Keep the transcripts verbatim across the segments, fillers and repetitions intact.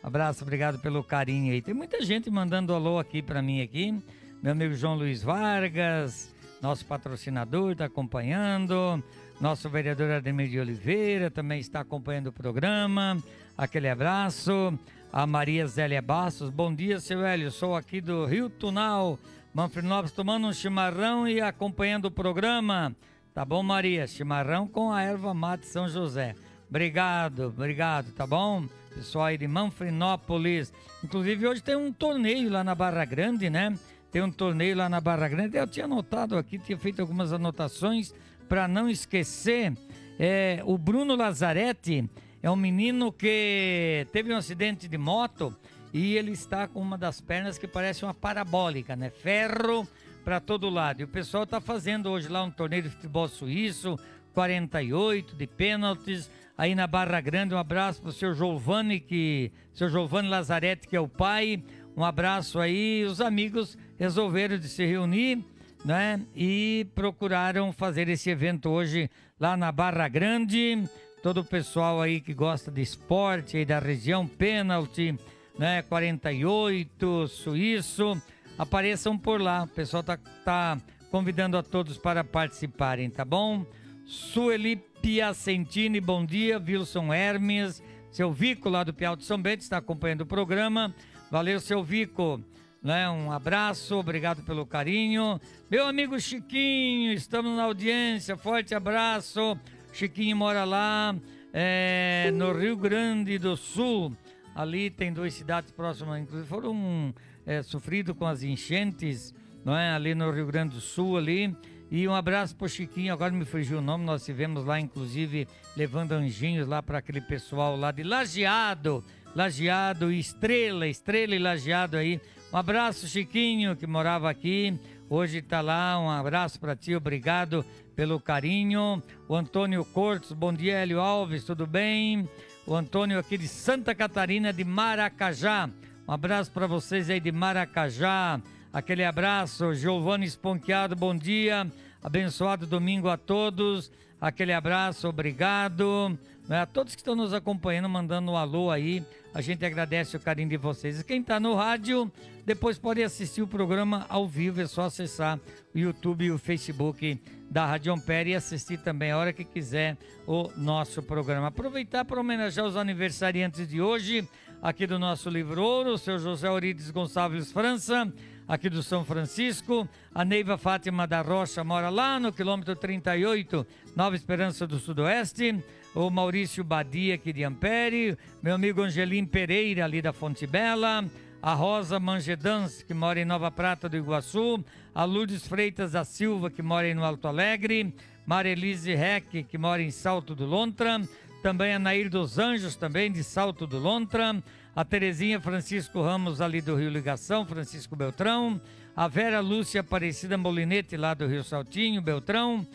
Abraço, obrigado pelo carinho aí. Tem muita gente mandando alô aqui pra mim aqui. Meu amigo João Luiz Vargas, nosso patrocinador, está acompanhando. Nosso vereador Ademir de Oliveira também está acompanhando o programa. Aquele abraço. A Maria Zélia Bastos. Bom dia, seu Hélio. Sou aqui do Rio Tunal, Manfred Lopes, tomando um chimarrão e acompanhando o programa. Tá bom, Maria? Chimarrão com a erva mate São José. Obrigado, obrigado, tá bom? Pessoal aí de Manfrinópolis. Inclusive, hoje tem um torneio lá na Barra Grande, né? Tem um torneio lá na Barra Grande. Eu tinha anotado aqui, tinha feito algumas anotações para não esquecer. É, o Bruno Lazzaretti é um menino que teve um acidente de moto e ele está com uma das pernas que parece uma parabólica, né? Ferro para todo lado. E o pessoal está fazendo hoje lá um torneio de futebol suíço, quarenta e oito de pênaltis, aí na Barra Grande. Um abraço para o seu Giovanni, que, seu Giovanni Lazzaretti, que é o pai. Um abraço aí. Os amigos resolveram de se reunir, né? E procuraram fazer esse evento hoje lá na Barra Grande. Todo o pessoal aí que gosta de esporte aí da região, pênalti, né? quarenta e oito, suíço, apareçam por lá. O pessoal tá, tá convidando a todos para participarem, tá bom? Sueli Piacentini, bom dia. Wilson Hermes, seu Vico lá do Piau de São Bento está acompanhando o programa. Valeu, seu Vico, né? Um abraço, obrigado pelo carinho. Meu amigo Chiquinho, estamos na audiência, forte abraço. Chiquinho mora lá é, no Rio Grande do Sul. Ali tem duas cidades próximas, inclusive foram é, sofridos com as enchentes, não é? Ali no Rio Grande do Sul ali. E um abraço pro Chiquinho, agora me fugiu o nome, nós estivemos lá, inclusive, levando anjinhos lá para aquele pessoal lá de Lajeado, Lajeado e Estrela, Estrela e Lajeado aí. Um abraço, Chiquinho, que morava aqui, hoje tá lá, um abraço para ti, obrigado pelo carinho. O Antônio Cortes, bom dia, Hélio Alves, tudo bem? O Antônio aqui de Santa Catarina, de Maracajá, um abraço para vocês aí de Maracajá. Aquele abraço, Giovanni Esponquiado, bom dia, abençoado domingo a todos, aquele abraço, obrigado, né? A todos que estão nos acompanhando, mandando um alô aí, a gente agradece o carinho de vocês. E quem está no rádio, depois pode assistir o programa ao vivo, é só acessar o YouTube e o Facebook da Rádio Ampere e assistir também a hora que quiser o nosso programa. Aproveitar para homenagear os aniversariantes de hoje, aqui do nosso Livro Ouro, o seu José Eurides Gonçalves França, aqui do São Francisco. A Neiva Fátima da Rocha mora lá no quilômetro trinta e oito, Nova Esperança do Sudoeste. O Maurício Badia aqui de Ampere, meu amigo Angelim Pereira ali da Fonte Bela, a Rosa Mangedans, que mora em Nova Prata do Iguaçu, a Lourdes Freitas da Silva, que mora em Alto Alegre, Marelise Reck, que mora em Salto do Lontra, também a Nair dos Anjos, também de Salto do Lontra, a Terezinha Francisco Ramos ali do Rio Ligação, Francisco Beltrão, a Vera Lúcia Aparecida Molinete lá do Rio Saltinho, Beltrão,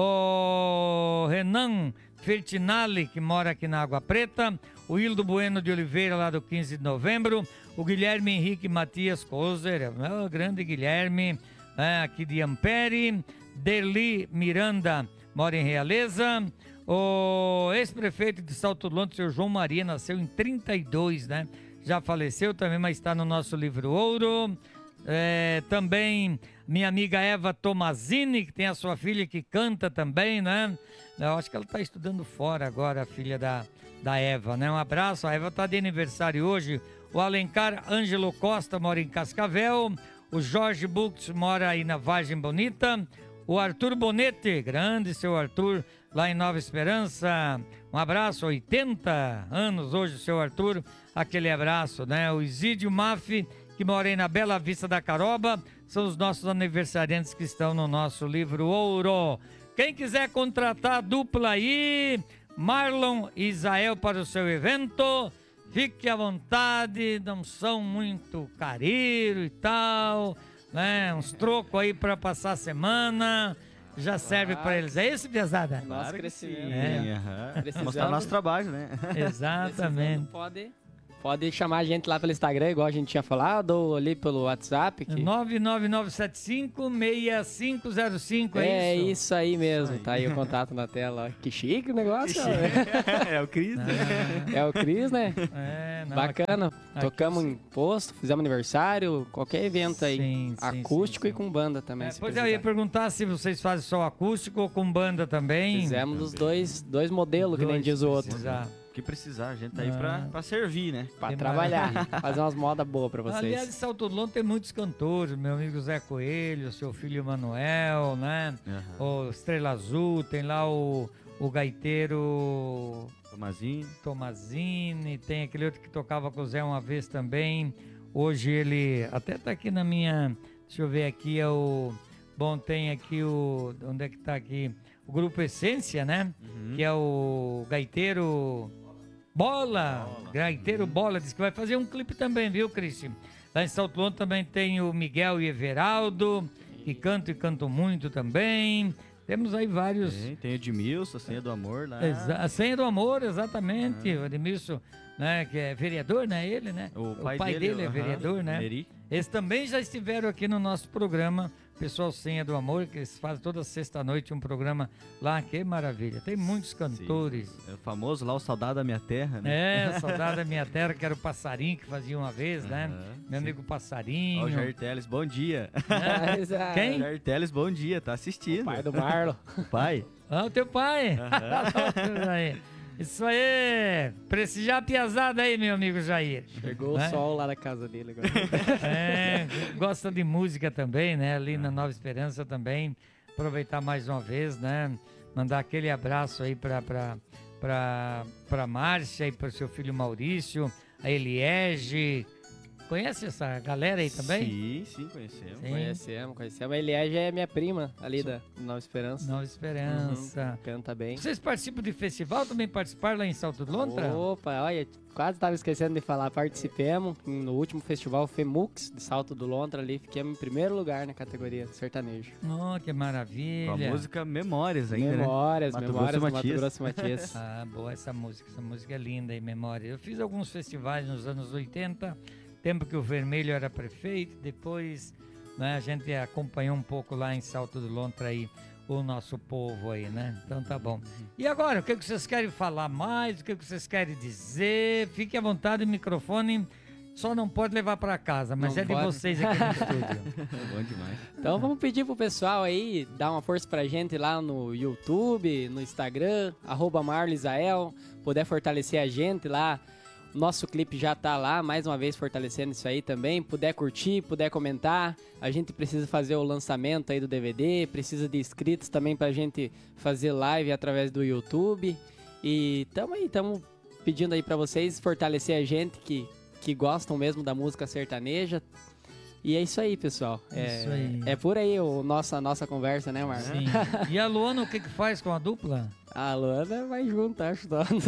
o Renan Fertinale, que mora aqui na Água Preta, o Hildo Bueno de Oliveira lá do quinze de novembro, o Guilherme Henrique Matias Kozer, o grande Guilherme, é, aqui de Ampere, Derli Miranda mora em Realeza, o ex-prefeito de Salto do Lontra, seu João Maria, nasceu em trinta e dois, né? Já faleceu também, mas está no nosso Livro Ouro. É, também minha amiga Eva Tomazini, que tem a sua filha que canta também, né? Eu acho que ela está estudando fora agora, a filha da, da Eva, né? Um abraço, a Eva está de aniversário hoje. O Alencar Ângelo Costa mora em Cascavel, o Jorge Bux mora aí na Vargem Bonita, o Arthur Bonete, grande seu Arthur, lá em Nova Esperança, um abraço, oitenta anos hoje, seu Arthur, aquele abraço, né? O Isídio Maffi, que mora aí na Bela Vista da Caroba, são os nossos aniversariantes que estão no nosso Livro Ouro. Quem quiser contratar a dupla aí, Marlon e Isael, para o seu evento, fique à vontade, não são muito careiro e tal, né? Uns trocos aí para passar a semana, já serve claro para eles. É isso, Piazada? Nosso claro crescimento. É. Uhum. Mostrar o nosso trabalho, né? Exatamente. Pode... Pode chamar a gente lá pelo Instagram, igual a gente tinha falado, ou ali pelo WhatsApp. Que... nove nove nove sete cinco seis cinco zero cinco, é, é isso? É isso aí mesmo, isso aí. Tá aí o contato na tela. Que chique o negócio. É o Cris, né? É o Cris, né? É, Não, Bacana. aqui- Tocamos aqui em posto, fizemos aniversário, qualquer evento aí. Sim, sim, Acústico sim, e sim. com banda também. É, se pois é, eu ia precisar. perguntar se vocês fazem só acústico ou com banda também. Fizemos dos dois, dois modelos, que nem Dois, diz o outro. precisar. O que precisar, a gente tá aí Ah. pra, pra servir, né? Pra Que trabalhar, maravilha. fazer umas modas boas pra vocês. Aliás, em Salto do Longo tem muitos cantores, meu amigo Zé Coelho, seu filho Manuel, né? O Estrela Azul, tem lá o, o gaiteiro Tomazinho. Tomazini, tem aquele outro que tocava com o Zé uma vez também. Hoje ele até tá aqui na minha, deixa eu ver aqui, é o, bom, tem aqui o, onde é que tá aqui? O Grupo Essência, né? Uhum. Que é o gaiteiro Bola, Bola. gaiteiro Bola, diz que vai fazer um clipe também, viu, Cristian? Lá em Salto Longo também tem o Miguel e Everaldo, que cantam e cantam muito também. Temos aí vários... Tem, tem o Edmilson, a senha do amor lá. Exa- a senha do amor, exatamente. O Edmilson, né, que é vereador, né? Ele, né? O pai, dele, é aham, vereador, né? Meri. Eles também já estiveram aqui no nosso programa, Pessoal Senha do Amor, que eles fazem toda sexta-noite um programa lá, que maravilha. Tem muitos cantores. É o famoso lá, o Saudade da Minha Terra, né? É, Saudade da Minha Terra, que era o Passarinho que fazia uma vez, né? Aham, Meu sim. amigo Passarinho. Ó, o Jair Teles, bom dia. Mas, ah, Quem? Jair Teles, bom dia, tá assistindo. Pai do Marlon. O pai? Ah, o teu pai. Isso aí. Isso aí. Prestigiar a piazada aí, meu amigo Jair. Chegou Né? o sol lá na casa dele agora. É, gosta de música também, né? Ali na Nova Esperança também. Aproveitar mais uma vez, né? Mandar aquele abraço aí pra, pra, pra, pra Márcia e pro seu filho Maurício, a Eliege. Conhece essa galera aí também? Sim, sim, conhecemos. Sim. Conhecemos, conhecemos. A Eliege é minha prima ali da Nova Esperança. Nova Esperança. Uhum, canta bem. Vocês participam de festival? Também participaram lá em Salto do Lontra? Opa, olha, quase tava esquecendo de falar. Participemos no último festival Femux de Salto do Lontra ali. Fiquemos em primeiro lugar na categoria sertanejo. Oh, que maravilha. Com a música Memórias ainda, Memórias, Mato memórias Grosso e do Mato Matias. Grosso e Matias. Ah, boa essa música. Essa música é linda em memória. Eu fiz alguns festivais nos anos oitenta, tempo que o Vermelho era prefeito. Depois, né, a gente acompanhou um pouco lá em Salto do Lontra aí o nosso povo aí, né? Então tá bom. E agora, o que que vocês querem falar mais? O que que vocês querem dizer? Fique à vontade, o microfone só não pode levar para casa, mas Não é de pode. vocês aqui no estúdio. Bom demais. Então vamos pedir pro pessoal aí dar uma força pra gente lá no YouTube, no Instagram, arroba Marlo Isael, puder fortalecer a gente lá. Nosso clipe já tá lá, mais uma vez fortalecendo isso aí também. Puder curtir, puder comentar. A gente precisa fazer o lançamento aí do D V D, precisa de inscritos também pra gente fazer live através do YouTube. E tamo aí, tamo pedindo aí pra vocês fortalecer a gente que, que gostam mesmo da música sertaneja. E é isso aí, pessoal. É, Isso aí. é por aí o nossa, a nossa conversa, né, Marlon? Sim. E a Luana, o que que faz com a dupla? A Luana vai junto, acho. Todos.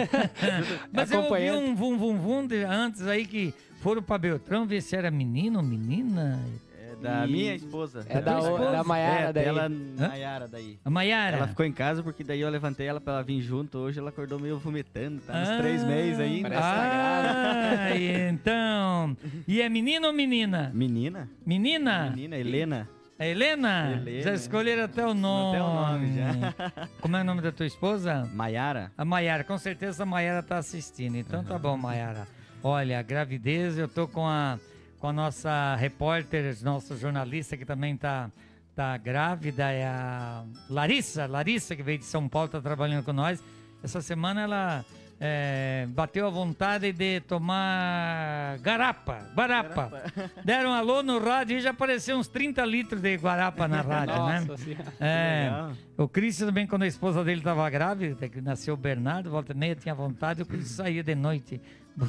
Mas eu ouvi Acompanhando. um vum vum vum de- antes aí que foram pra Beltrão ver se era menino ou menina. É da E- minha esposa. É da, Tua o- esposa? da Maiara é, daí. dela, Maiara daí. A Maiara. Ela ficou em casa porque daí eu levantei ela pra ela vir junto. Hoje ela acordou meio vomitando, tá uns Ah, três meses ainda. Parece Ah, e então. E é menino ou menina? Menina? Menina? Menina, Helena. É Helena? Helena. Já escolheram até o nome. Até o nome já. Como é o nome da tua esposa? Maiara. A Maiara, com certeza a Maiara tá assistindo. Então tá bom, Maiara. Olha, gravidez, eu tô com a, com a nossa repórter, nossa jornalista que também tá, tá grávida, é a Larissa, Larissa que veio de São Paulo, tá trabalhando com nós. Essa semana ela é, bateu a vontade de tomar garapa, guarapa. Deram um alô no rádio e já apareceu uns trinta litros de guarapa na rádio, né? Nossa senhora. É, legal. o Cris também, quando a esposa dele estava grávida, que nasceu o Bernardo, volta e meia tinha vontade, o Cris saía de noite.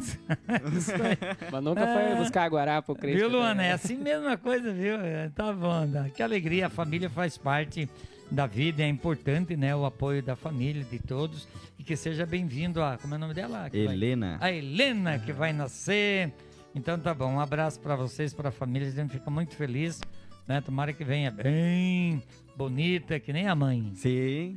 Isso aí. Mas nunca foi buscar Guará pro Cristo. Viu, Luana? É assim mesmo a coisa, viu? É, tá bom. Dá. Que alegria, a família faz parte da vida, é importante, né? O apoio da família, de todos. E que seja bem-vindo a... Como é o nome dela? Que vai- Helena. A Helena, que vai nascer. Então tá bom, um abraço para vocês, para a família, a gente fica muito feliz, né? Tomara que venha bem bonita, que nem a mãe. Sim.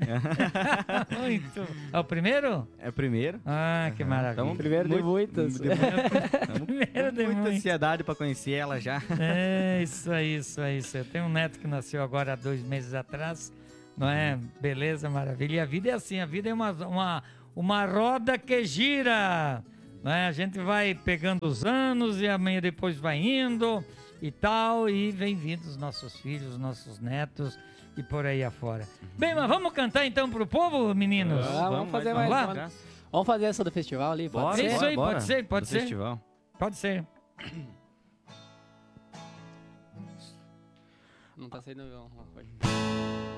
Muito. É o primeiro? É o primeiro. Ah, que maravilha. Então, Primeiro de muitas. de muito- Primeiro de muita muito. ansiedade pra conhecer ela já. É, isso aí, isso aí, isso aí. Eu tenho um neto que nasceu agora há dois meses atrás, não é? Beleza, maravilha. E a vida é assim, a vida é uma, uma, uma roda que gira. né? A gente vai pegando os anos e amanhã depois vai indo e tal, e vem vindo os nossos filhos, nossos netos e por aí afora. Bem, mas vamos cantar então pro povo, meninos? Ah, vamos fazer mais mais uma. uma. Vamos fazer essa do festival ali? Pode Bora, ser? Isso aí, bora, pode ser, pode do ser. festival. Pode ser. Não tá saindo... Pode.